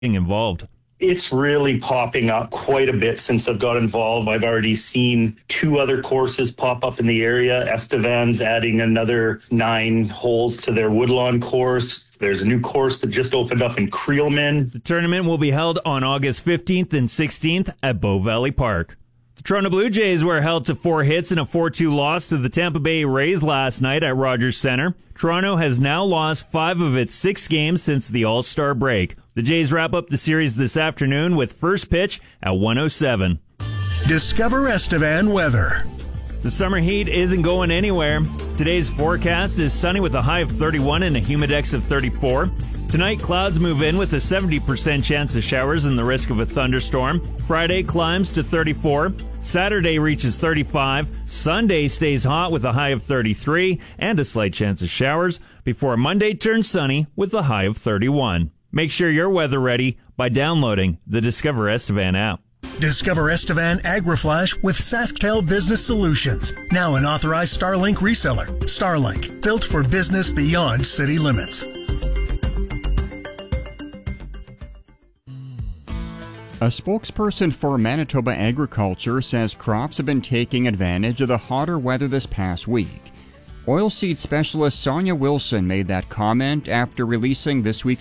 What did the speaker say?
involved? It's really popping up quite a bit since I've got involved. I've already seen 2 other courses pop up in the area. Estevan's adding another 9 holes to their Woodlawn course. There's a new course that just opened up in Creelman. The tournament will be held on August 15th and 16th at Bow Valley Park. The Toronto Blue Jays were held to 4 hits and a 4-2 loss to the Tampa Bay Rays last night at Rogers Centre. Toronto has now lost 5 of its 6 games since the All-Star break. The Jays wrap up the series this afternoon with first pitch at 1:07. Discover Estevan weather. The summer heat isn't going anywhere. Today's forecast is sunny with a high of 31 and a humidex of 34. Tonight, clouds move in with a 70% chance of showers and the risk of a thunderstorm. Friday climbs to 34. Saturday reaches 35. Sunday stays hot with a high of 33 and a slight chance of showers before Monday turns sunny with a high of 31. Make sure you're weather ready by downloading the Discover Estevan app. Discover Estevan AgriFlash with SaskTel Business Solutions. Now an authorized Starlink reseller. Starlink, built for business beyond city limits. A spokesperson for Manitoba Agriculture says crops have been taking advantage of the hotter weather this past week. Oilseed specialist Sonia Wilson made that comment after releasing this week's